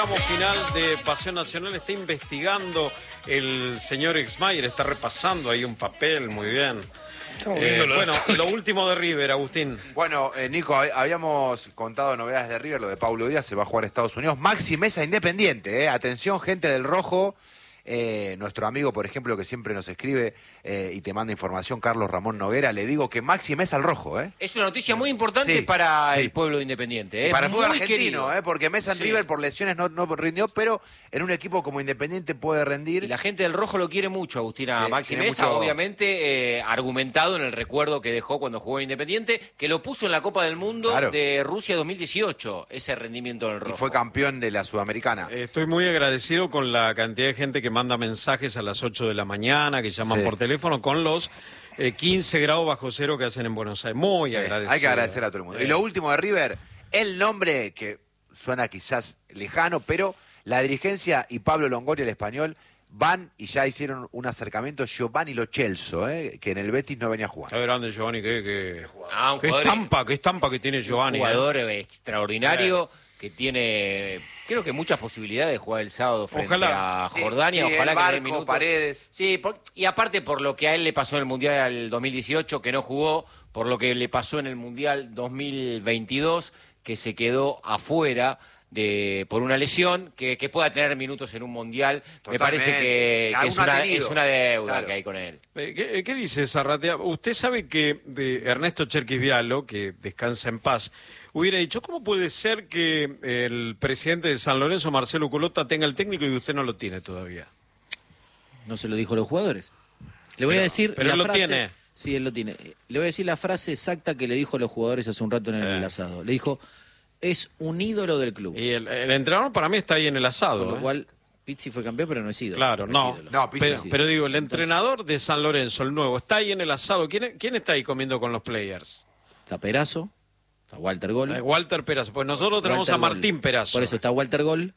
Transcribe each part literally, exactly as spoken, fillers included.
tramo final de Pasión Nacional. Está investigando el señor Exmayer, está repasando ahí un papel, muy bien. Eh, bueno, lo último de River, Agustín. Bueno, eh, Nico, habíamos contado novedades de River, lo de Paulo Díaz, se va a jugar a Estados Unidos. Maxi Mesa Independiente, eh. Atención, gente del Rojo. Eh, nuestro amigo, por ejemplo, que siempre nos escribe eh, y te manda información, Carlos Ramón Noguera, le digo que Maxi Mesa al rojo, ¿eh? Es una noticia muy importante sí, para sí. el pueblo Independiente, ¿eh? Para el fútbol argentino, querido. ¿eh? Porque Mesa en sí. River por lesiones no, no rindió, pero en un equipo como Independiente puede rendir. Y la gente del rojo lo quiere mucho, Agustina. Sí, Maxi Mesa, mucho... obviamente, eh, argumentado en el recuerdo que dejó cuando jugó en Independiente, que lo puso en la Copa del Mundo claro. de Rusia dos mil dieciocho, ese rendimiento del rojo. Y fue campeón de la Sudamericana. Estoy muy agradecido con la cantidad de gente que manda mensajes a las ocho de la mañana, que llaman sí. por teléfono, con los eh, quince grados bajo cero que hacen en Buenos Aires. Muy sí, agradecido. Hay que agradecer a todo el mundo. Eh. Y lo último de River, el nombre que suena quizás lejano, pero la dirigencia y Pablo Longoria, el español, van y ya hicieron un acercamiento, Giovanni Lo Celso, eh, que en el Betis no venía a jugar. Qué grande Giovanni, qué, qué, ah, un qué estampa, qué estampa que tiene Giovanni. Un jugador eh. extraordinario. Eh. que tiene, creo que muchas posibilidades de jugar el sábado frente ojalá. a Jordania, sí, sí, ojalá el que Barco, dé minutos. Paredes. Sí, por, y aparte por lo que a él le pasó en el Mundial dos mil dieciocho, que no jugó, por lo que le pasó en el Mundial dos mil veintidós, que se quedó afuera de por una lesión, que, que pueda tener minutos en un Mundial. Totalmente. Me parece que, que es, una, es una deuda claro. que hay con él. ¿Qué, qué dice Zarratea? Usted sabe que de Ernesto Cherkis Vialo, que descansa en paz, hubiera dicho, ¿cómo puede ser que el presidente de San Lorenzo, Marcelo Culota, tenga el técnico y usted no lo tiene todavía? No se lo dijo a los jugadores. Le voy pero, a decir Pero la él lo frase, tiene. Sí, él lo tiene. Le voy a decir la frase exacta que le dijo a los jugadores hace un rato en sí. el asado. Le dijo, es un ídolo del club. Y el, el entrenador para mí está ahí en el asado. Con lo eh. cual, Pizzi fue campeón, pero no es ídolo. Claro, no. no, no Pizzi pero, es pero digo, el entrenador Entonces, de San Lorenzo, el nuevo, está ahí en el asado. ¿Quién, quién está ahí comiendo con los players? Está Perazo. Está Walter Gol. Eh, Walter Perazo. Pues nosotros tenemos Walter a Martín Gol. Perazo. Por eso está Walter Gol.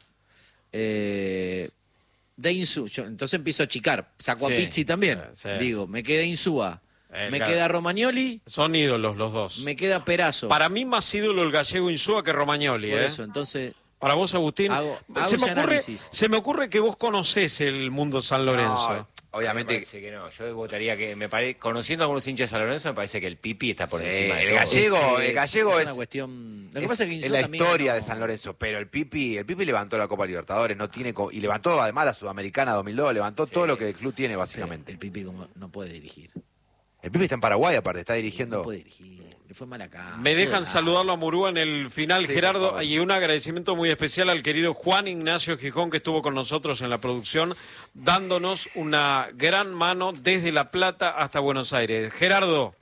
Eh, de Insúa. Yo, entonces empiezo a achicar. Saco sí, a Pizzi también. Sí, sí. Digo, me queda Insúa. Eh, me claro. queda Romagnoli. Son ídolos los dos. Me queda Perazo. Para mí más ídolo el gallego Insúa que Romagnoli. Por eh. eso, entonces... Para vos, Agustín, hago, hago se, me ocurre, análisis. se me ocurre que vos conocés el mundo San Lorenzo. No, obviamente. Me parece que no. Yo votaría que, me pare... conociendo a algunos hinchas de San Lorenzo, me parece que el Pipi está por sí, encima de el todo. gallego, es que, el gallego es, es una cuestión. Lo que es, pasa es que es la historia no... de San Lorenzo, pero el Pipi, el Pipi levantó la Copa Libertadores, no tiene y levantó además la Sudamericana dos mil dos, levantó sí. todo lo que el club tiene básicamente. El Pipi no puede dirigir. El Pipi está en Paraguay, aparte, está dirigiendo. No puede dirigir, le fue mal acá. Me dejan saludarlo a Murúa en el final, sí, Gerardo, y un agradecimiento muy especial al querido Juan Ignacio Gijón, que estuvo con nosotros en la producción, dándonos una gran mano desde La Plata hasta Buenos Aires. Gerardo.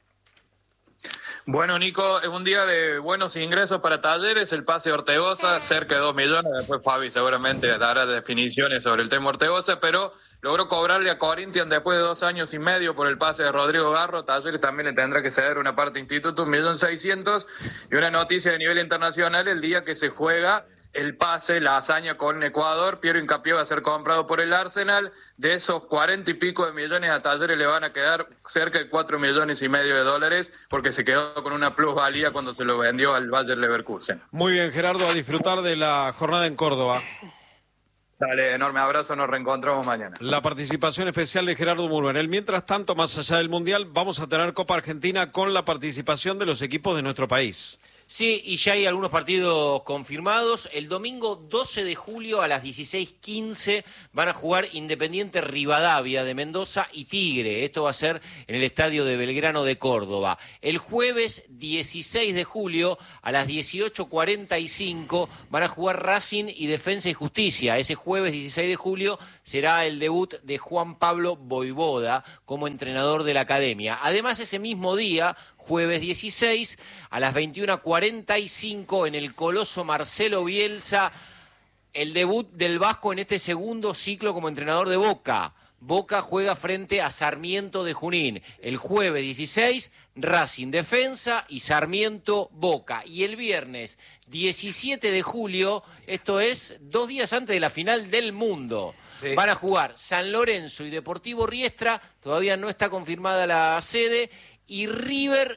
Bueno, Nico, es un día de buenos ingresos para Talleres, el pase de Ortegoza, cerca de dos millones, después Fabi seguramente dará definiciones sobre el tema Ortegoza, pero logró cobrarle a Corinthians después de dos años y medio por el pase de Rodrigo Garro. Talleres también le tendrá que ceder una parte a Instituto, un millón seiscientos, y una noticia de nivel internacional, el día que se juega el pase, la hazaña con Ecuador, Piero Hincapié va a ser comprado por el Arsenal. De esos cuarenta y pico de millones a Talleres le van a quedar cerca de cuatro millones y medio de dólares, porque se quedó con una plusvalía cuando se lo vendió al Bayer Leverkusen. Muy bien, Gerardo, a disfrutar de la jornada en Córdoba. Dale, enorme abrazo, nos reencontramos mañana. La participación especial de Gerardo Murúa. En el mientras tanto, más allá del Mundial, vamos a tener Copa Argentina con la participación de los equipos de nuestro país. Sí, y ya hay algunos partidos confirmados. El domingo doce de julio a las dieciséis quince van a jugar Independiente Rivadavia de Mendoza y Tigre. Esto va a ser en el estadio de Belgrano de Córdoba. El jueves dieciséis de julio a las dieciocho cuarenta y cinco van a jugar Racing y Defensa y Justicia. Ese jueves dieciséis de julio será el debut de Juan Pablo Voivoda como entrenador de la academia. Además, ese mismo día, jueves dieciséis, a las veintiuna cuarenta y cinco, en el Coloso Marcelo Bielsa, el debut del Vasco en este segundo ciclo como entrenador de Boca. Boca juega frente a Sarmiento de Junín. El jueves dieciséis, Racing Defensa y Sarmiento Boca. Y el viernes diecisiete de julio, esto es dos días antes de la final del mundo, sí, van a jugar San Lorenzo y Deportivo Riestra, todavía no está confirmada la sede, y River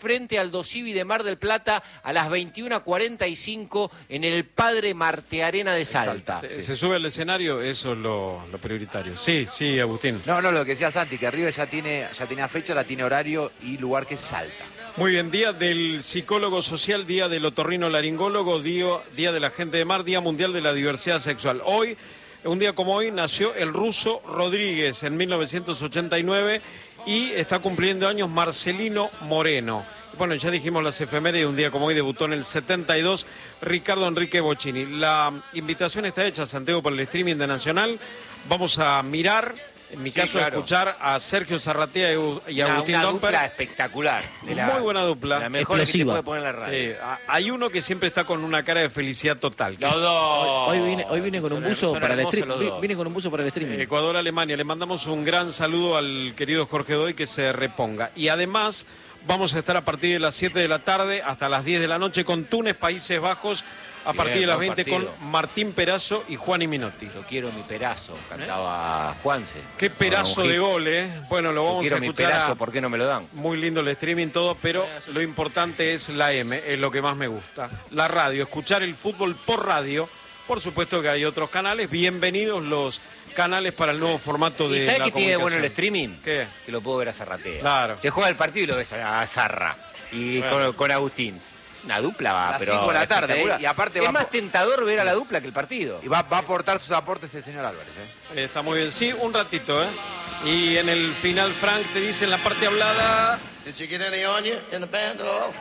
frente al Dosivi de Mar del Plata a las veintiuna cuarenta y cinco en el Padre Martearena de Salta. Se, se sube al escenario, eso es lo, lo prioritario. Sí, sí, Agustín. No, no, lo que decía Santi, que River ya tiene, ya tenía fecha, la tiene horario y lugar que es Salta. Muy bien, día del psicólogo social, día del otorrino laringólogo, día, día de la gente de mar, día mundial de la diversidad sexual. Hoy, un día como hoy, nació el ruso Rodríguez en mil novecientos ochenta y nueve y está cumpliendo años Marcelino Moreno. Bueno, ya dijimos las efemérides, un día como hoy debutó en el setenta y dos Ricardo Enrique Bocchini. La invitación está hecha, Santiago, por el streaming de Nacional. Vamos a mirar, en mi Sí, caso, claro. escuchar a Sergio Zarratea y Una, Agustín una Domper. dupla espectacular. De la, Muy buena dupla. La mejor que se Explosiva. puede poner en la radio. Sí, a- hay uno que siempre está con una cara de felicidad total. que Los es dos. Hoy vine, hoy vine con un Son buzo son para el hermosos streaming. los dos. Vine con un buzo para el streaming. Ecuador-Alemania. Le mandamos un gran saludo al querido Jorge Doy, que se reponga. Y además vamos a estar a partir de las siete de la tarde hasta las diez de la noche con Túnez, Países Bajos, a Bien, partir de las buen veinte partido. con Martín Perazo y Juan Minotti. Yo quiero mi perazo, cantaba Juanse. Qué perazo Un hit. de gol, ¿eh? Bueno, lo Yo vamos a quiero mi escuchar. perazo, a- ¿por qué no me lo dan? Muy lindo el streaming, todo, pero lo importante es la M, es lo que más me gusta. La radio, escuchar el fútbol por radio. Por supuesto que hay otros canales. Bienvenidos los canales para el nuevo formato de ¿Y sabes la qué tiene bueno el comunicación. streaming? ¿Qué? Que lo puedo ver a Zarratea. Claro. Se juega el partido y lo ves a a Zarra. Y Bueno. con, con Agustín. Una dupla va, A las pero cinco de la tarde, espectacular. ¿eh? Y aparte es va más po- tentador ver a la dupla que el partido. Y va, va a aportar sus aportes el señor Álvarez, ¿eh? Está muy bien. Sí, un ratito, ¿eh? Y en el final, Frank te dice en la parte hablada, Did you get any on you in the band at all?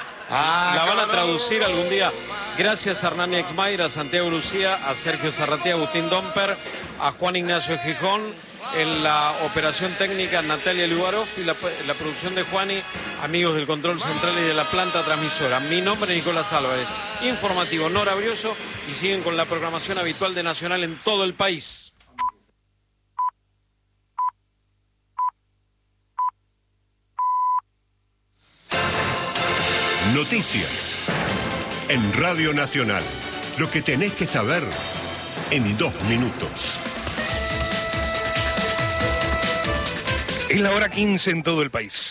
la van a traducir algún día. Gracias a Hernán Exmayer, a Santiago Lucía, a Sergio Zarratea, a Agustín Domper, a Juan Ignacio Gijón, en la operación técnica Natalia Lugarov y la, la producción de Juani, amigos del control central y de la planta transmisora. Mi nombre es Nicolás Álvarez, informativo Nora Brioso, y siguen con la programación habitual de Nacional en todo el país. Noticias. En Radio Nacional. Lo que tenés que saber en dos minutos. Es la hora quince en todo el país.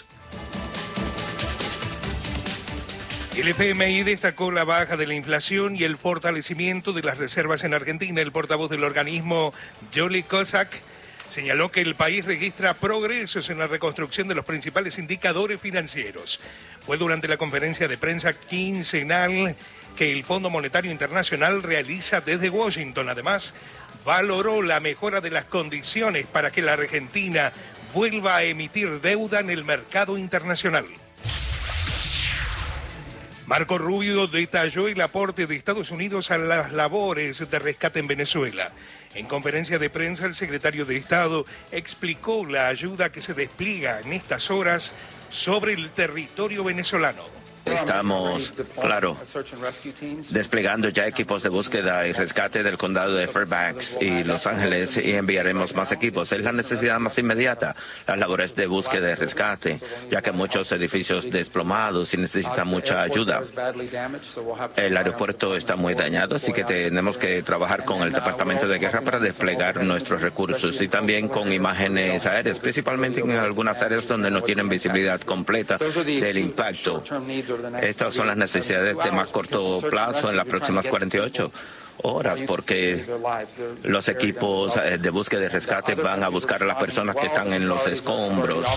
El F M I destacó la baja de la inflación y el fortalecimiento de las reservas en Argentina. El portavoz del organismo, Jolly Kozak, señaló que el país registra progresos en la reconstrucción de los principales indicadores financieros. Fue durante la conferencia de prensa quincenal que el Fondo Monetario Internacional realiza desde Washington. Además, valoró la mejora de las condiciones para que la Argentina vuelva a emitir deuda en el mercado internacional. Marco Rubio detalló el aporte de Estados Unidos a las labores de rescate en Venezuela. En conferencia de prensa, el secretario de Estado explicó la ayuda que se despliega en estas horas sobre el territorio venezolano. Estamos, claro, desplegando ya equipos de búsqueda y rescate del condado de Fairbanks y Los Ángeles y enviaremos más equipos. Es la necesidad más inmediata, las labores de búsqueda y rescate, ya que muchos edificios desplomados y necesitan mucha ayuda. El aeropuerto está muy dañado, así que tenemos que trabajar con el Departamento de Guerra para desplegar nuestros recursos y también con imágenes aéreas, principalmente en algunas áreas donde no tienen visibilidad completa del impacto. Estas son las necesidades de más corto plazo en las próximas cuarenta y ocho horas, porque los equipos de búsqueda y rescate van a buscar a las personas que están en los escombros.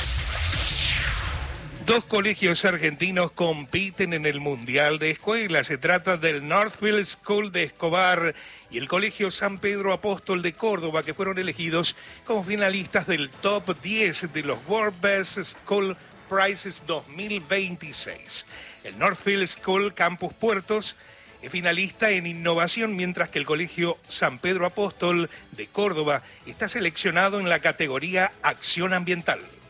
Dos colegios argentinos compiten en el Mundial de Escuelas. Se trata del Northfield School de Escobar y el Colegio San Pedro Apóstol de Córdoba, que fueron elegidos como finalistas del top diez de los World Best School Prizes dos mil veintiséis. El Northfield School Campus Puertos es finalista en innovación, mientras que el Colegio San Pedro Apóstol de Córdoba está seleccionado en la categoría Acción Ambiental.